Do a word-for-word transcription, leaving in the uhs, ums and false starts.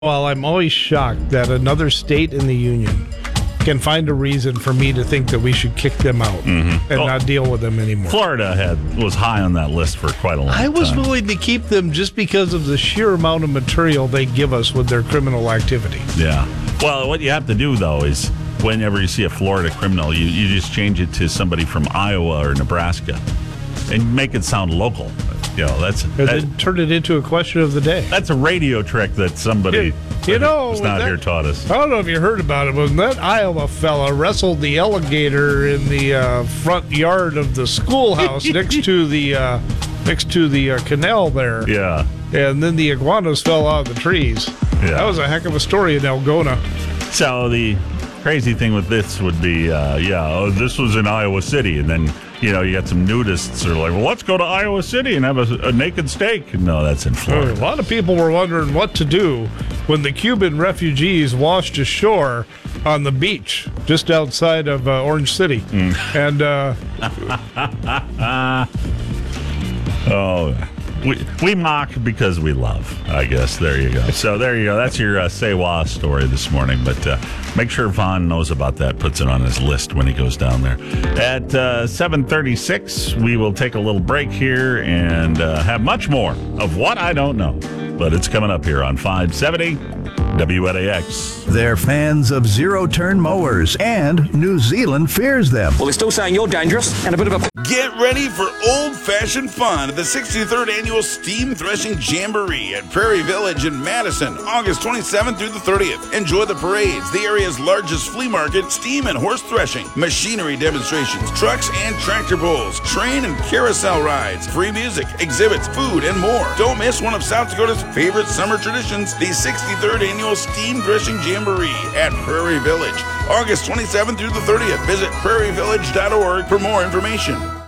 Well, I'm always shocked that another state in the union can find a reason for me to think that we should kick them out Mm-hmm. and Well, not deal with them anymore. Florida had was high on that list for quite a long time. I was willing to keep them just because of the sheer amount of material they give us with their criminal activity. Yeah. Well, what you have to do, though, is whenever you see a Florida criminal, you, you just change it to somebody from Iowa or Nebraska and make it sound local. You know, that's And that, then turn it into a question of the day. that's a radio trick that somebody You know, who's not that- here taught us. I don't know if you heard about it, when that Iowa fella wrestled the alligator in the uh, front yard of the schoolhouse next to the uh, next to the uh, canal there. Yeah. And then the iguanas fell out of the trees. Yeah. That was a heck of a story in Algona. So the crazy thing with this would be, uh, yeah, oh, this was in Iowa City, and then you know you got some nudists who are like, well, let's go to Iowa City and have a, a naked steak. No, that's in A Florida. lot of people were wondering what to do when the Cuban refugees washed ashore on the beach just outside of uh, Orange City. And uh, Oh, we we mock because we love, I guess. There you go. So there you go. That's your uh, say wah story this morning. But uh, make sure Vaughn knows about that, puts it on his list when he goes down there. At uh, seven thirty-six, we will take a little break here and uh, have much more of What I Don't Know. But it's coming up here on five seventy W N A X. They're fans of zero-turn mowers, and New Zealand fears them. Well, they're still saying you're dangerous and a bit of a... Get ready for old-fashioned fun at the sixty-third Annual Steam Threshing Jamboree at Prairie Village in Madison, August twenty-seventh through the thirtieth. Enjoy the parades, the area's largest flea market, steam and horse threshing, machinery demonstrations, trucks and tractor pulls, train and carousel rides, free music, exhibits, food, and more. Don't miss one of South Dakota's favorite summer traditions, the sixty-third Annual Steam Threshing Jamboree at Prairie Village, August twenty-seventh through the thirtieth. Visit prairie village dot org for more information.